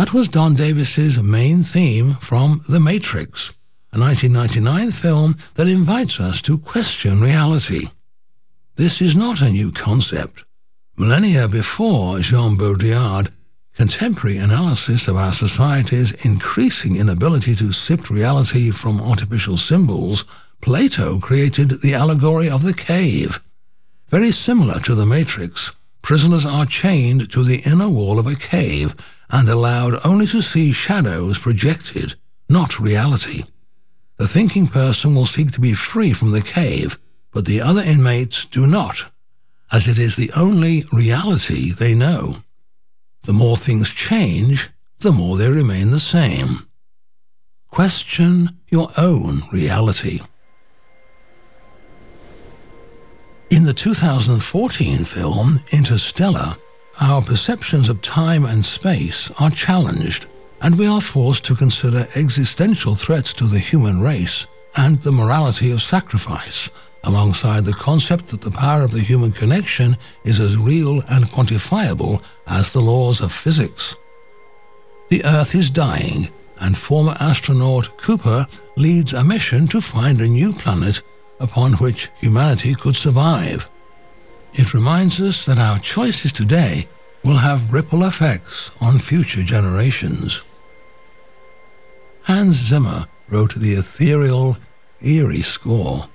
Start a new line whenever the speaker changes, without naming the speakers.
That was Don Davis's main theme from The Matrix, a 1999 film that invites us to question reality. This is not a new concept. Millennia before Jean Baudrillard, contemporary analysis of our society's increasing inability to sift reality from artificial symbols, Plato created the allegory of the cave. Very similar to The Matrix, prisoners are chained to the inner wall of a cave and allowed only to see shadows projected, not reality. The thinking person will seek to be free from the cave, but the other inmates do not, as it is the only reality they know. The more things change, the more they remain the same. Question your own reality. In the 2014 film Interstellar, our perceptions of time and space are challenged, and we are forced to consider existential threats to the human race and the morality of sacrifice, alongside the concept that the power of the human connection is as real and quantifiable as the laws of physics. The Earth is dying, and former astronaut Cooper leads a mission to find a new planet upon which humanity could survive. It reminds us that our choices today will have ripple effects on future generations. Hans Zimmer wrote the ethereal, eerie score.